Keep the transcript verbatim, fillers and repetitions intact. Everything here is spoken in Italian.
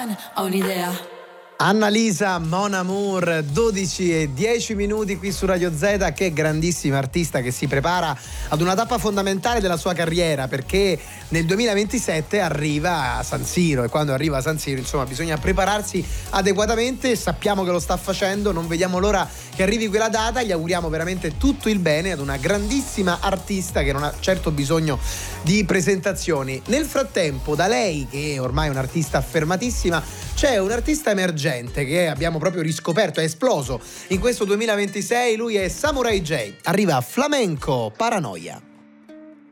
man, ho un'idea. Annalisa Mon Amour, dodici e dieci minuti qui su Radio Z. Che grandissima artista che si prepara ad una tappa fondamentale della sua carriera, perché nel duemilaventisette arriva a San Siro, e quando arriva a San Siro insomma bisogna prepararsi adeguatamente. Sappiamo che lo sta facendo, non vediamo l'ora che arrivi quella data. Gli auguriamo veramente tutto il bene ad una grandissima artista che non ha certo bisogno di presentazioni. Nel frattempo, da lei, che è ormai un'artista affermatissima, c'è un artista emergente che abbiamo proprio riscoperto, è esploso in questo duemilaventisei. Lui è Samurai J. Arriva Flamenco, Paranoia.